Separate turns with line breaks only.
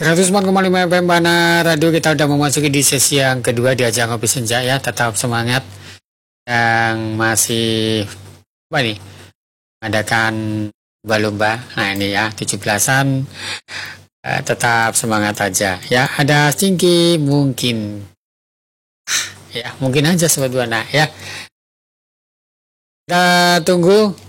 104,5 FM Bana Radio. Kita udah memasuki di sesi yang kedua di ajang Kopi Senja ya. Tetap semangat yang masih apa nih mengadakan lomba. Nah ini ya 17-an, tetap semangat aja ya. Ada Stingky mungkin ya, mungkin aja Sobat Buana ya. Kita tunggu